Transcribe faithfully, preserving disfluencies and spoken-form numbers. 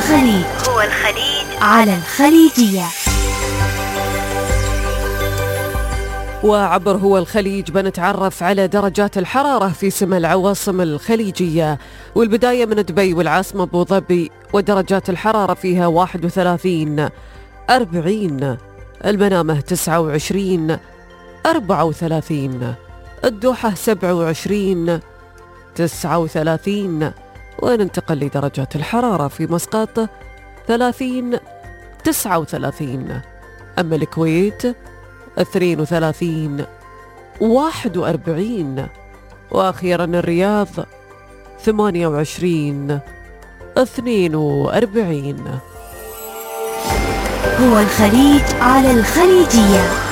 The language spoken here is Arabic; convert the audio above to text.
الخليج هو الخليج على الخليجية. وعبر هو الخليج بنتعرف على درجات الحرارة في سما العواصم الخليجية، والبداية من دبي والعاصمة أبو ظبي، ودرجات الحرارة فيها واحد وثلاثين أربعين، المنامة تسعة وعشرين أربعة وثلاثين، الدوحة سبعة وعشرين تسعة وثلاثين، وننتقل لدرجات الحرارة في مسقط ثلاثين تسعة وثلاثين، أما الكويت اثنين وثلاثين واحد وأربعين، وأخيرا الرياض ثمانية وعشرين اثنين وأربعين. هو الخليج على الخليجية.